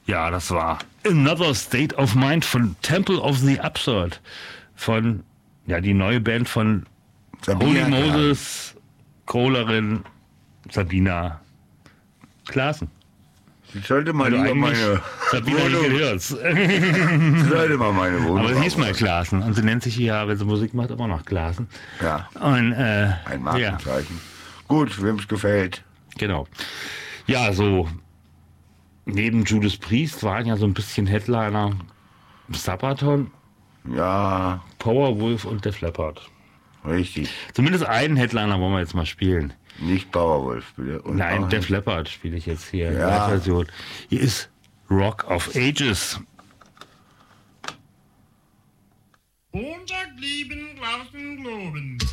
Ja, das war Another State of Mind von Temple of the Absurd. Von, ja, die neue Band von Sabina Holy Moses, Kohlerin, Sabina Klaassen. Ich sollte mal Also lieber eigentlich meine Sabina Wohnung. Hörz. Ich sollte mal meine Wohnung. Aber sie hieß mal aufmachen. Klaassen. Und sie nennt sich ja, wenn sie Musik macht, immer noch Klaassen. Ja, Und, ein Markenzeichen. Gut, wem es gefällt. genau. Ja, so neben Judas Priest waren ja so ein bisschen Headliner Sabaton, Ja, Powerwolf und Def Leppard. richtig. Zumindest einen Headliner wollen wir jetzt mal spielen. Nicht Powerwolf, bitte. Und Nein, auch Def Leppard spiele ich jetzt hier in Ja. der Version. Hier ist Rock of Ages. Montag blieben draußen Globen.